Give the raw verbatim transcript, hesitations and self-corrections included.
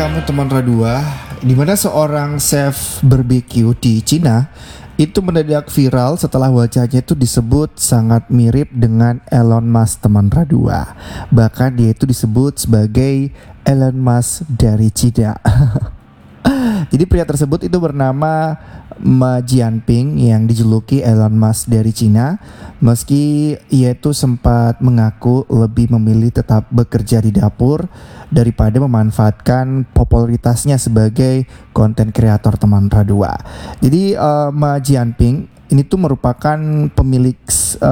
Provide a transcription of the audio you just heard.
kamu teman Radua, di mana seorang chef barbeque di Cina itu mendadak viral setelah wajahnya itu disebut sangat mirip dengan Elon Musk teman Radua. Bahkan dia itu disebut sebagai Elon Musk dari Cina. Jadi pria tersebut itu bernama Ma Jianping yang dijuluki Elon Musk dari Cina. Meski ia itu sempat mengaku lebih memilih tetap bekerja di dapur daripada memanfaatkan popularitasnya sebagai konten kreator teman Radua. Jadi uh, Ma Jianping ini tuh merupakan pemilik uh,